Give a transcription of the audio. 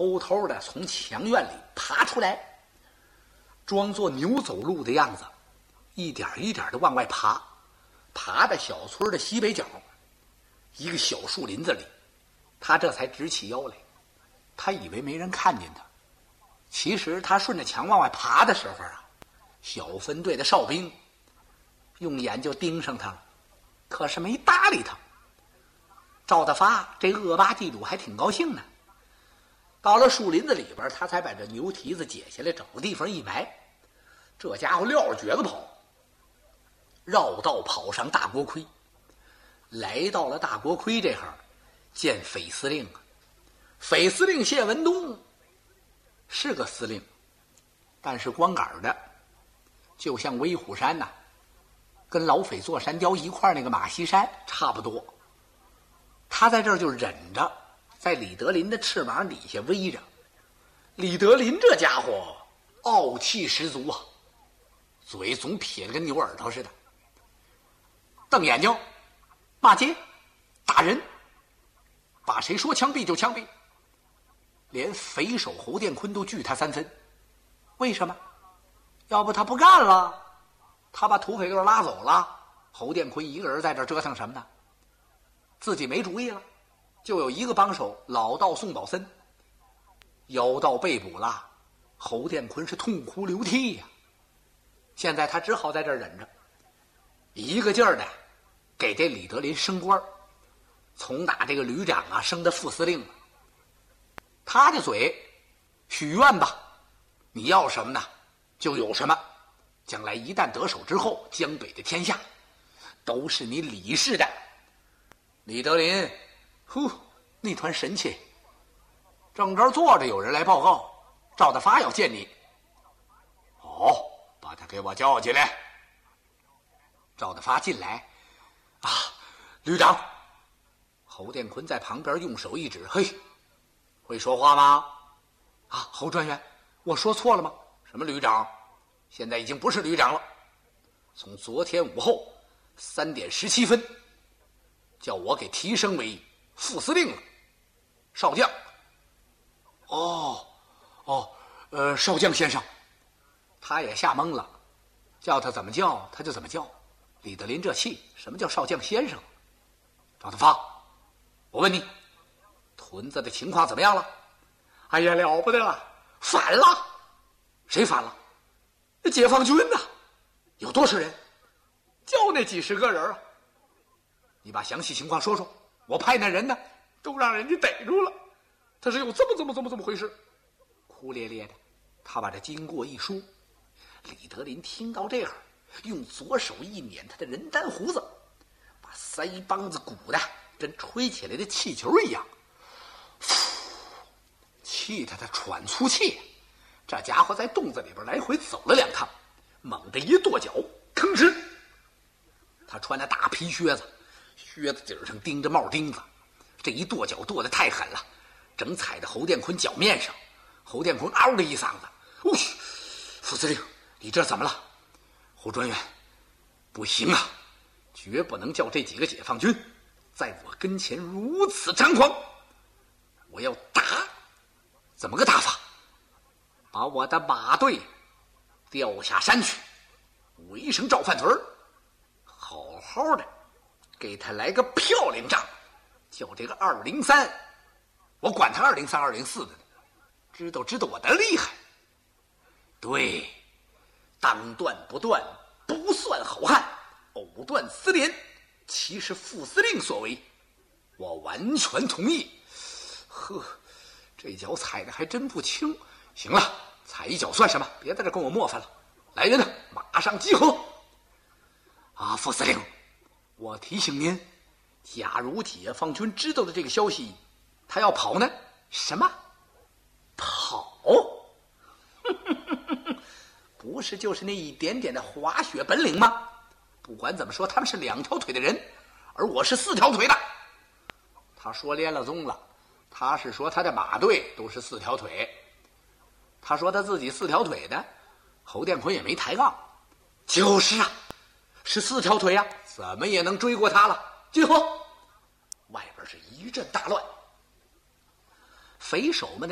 偷偷的从墙院里爬出来，装作牛走路的样子，一点一点的往外爬，爬到小村的西北角一个小树林子里，他这才直起腰来。他以为没人看见他，其实他顺着墙往外爬的时候啊，小分队的哨兵用眼就盯上他了，可是没搭理他。赵大发这恶霸地主还挺高兴呢，到了树林子里边，他才把这牛蹄子解下来，找个地方一埋。这家伙撂着蹶子跑，绕道跑上大锅盔，来到了大锅盔这儿，见匪司令啊。匪司令谢文东是个司令，但是光杆的，就像威虎山呐，跟老匪座山雕一块那个马锡山差不多。他在这儿就忍着，在李德林的翅膀底下威着。李德林这家伙傲气十足啊，嘴总撇得跟牛耳朵似的，瞪眼睛，骂街，打人，把谁说枪毙就枪毙，连匪首侯殿坤都惧他3分。为什么？要不他不干了，他把土匪队拉走了，侯殿坤一个人在这折腾什么呢？自己没主意了，就有一个帮手老道宋宝森，妖道被捕了，侯殿坤是痛哭流涕呀。现在他只好在这儿忍着，一个劲儿的给这李德林升官，从打这个旅长啊升到副司令了。他的嘴许愿吧，你要什么呢就有什么，将来一旦得手之后，江北的天下都是你李氏的。李德林那团神气，正这儿坐着，有人来报告，赵大发要见你。哦，把他给我叫进来。赵大发进来啊，旅长。侯殿坤在旁边用手一指，嘿，会说话吗？啊，侯专员，我说错了吗？什么旅长？现在已经不是旅长了，从昨天午后3点17分叫我给提升为副司令了，少将。少将先生。他也吓懵了，叫他怎么叫他就怎么叫。李德林这气，什么叫少将先生？赵大发，我问你，屯子的情况怎么样了？哎呀，了不得了，反了。谁反了？解放军呐。有多少人？就那几十个人啊。你把详细情况说说，我派那人呢都让人家逮住了。他是有这么回事。哭咧咧的，他把这经过一说。李德林听到这儿，用左手一捻他的人丹胡子，把腮帮子鼓的跟吹起来的气球一样，气他喘粗气。这家伙在洞子里边来回走了2趟，猛地一跺脚，吭哧。他穿着大皮靴子，靴子顶上钉着帽钉子，这一跺脚跺得太狠了，正踩在侯殿坤脚面上。侯殿坤嗷的一嗓子，副司令，你这怎么了？侯专员，不行啊，绝不能叫这几个解放军在我跟前如此猖狂，我要打。怎么个打法？把我的马队调下山去，围上赵范屯，好好的给他来个漂亮仗，叫这个203，我管他203、204的呢，知道我的厉害。对，当断不断不算好汉，藕断丝连其实副司令所为，我完全同意。呵，这脚踩的还真不轻。行了，踩一脚算什么？别在这跟我磨翻了。来人呐，马上集合。啊，副司令，我提醒您，假如解放军知道了这个消息，他要跑呢？什么？跑？不是就是那一点点的滑雪本领吗？不管怎么说，他们是2条腿的人，而我是4条腿的。他说连了宗了，他是说他的马队都是4条腿，他说他自己4条腿的，侯殿坤也没抬杠。就是啊，是4条腿啊，怎么也能追过他了。集合！外边是一阵大乱，匪首们